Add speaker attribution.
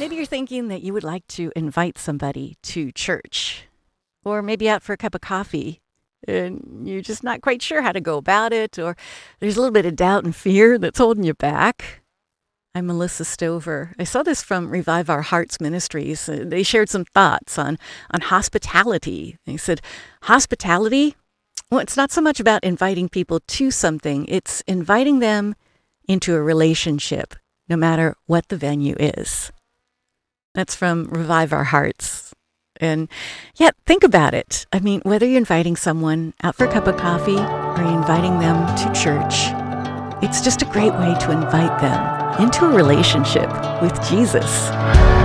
Speaker 1: Maybe you're thinking that you would like to invite somebody to church or maybe out for a cup of coffee and you're just not quite sure how to go about it, or there's a little bit of doubt and fear that's holding you back. I'm Melissa Stover. I saw this from Revive Our Hearts Ministries. They shared some thoughts on hospitality. They said, hospitality, well, it's not so much about inviting people to something. It's inviting them into a relationship, no matter what the venue is. That's from Revive Our Hearts. And yeah, think about it. I mean, whether you're inviting someone out for a cup of coffee or you're inviting them to church, it's just a great way to invite them into a relationship with Jesus.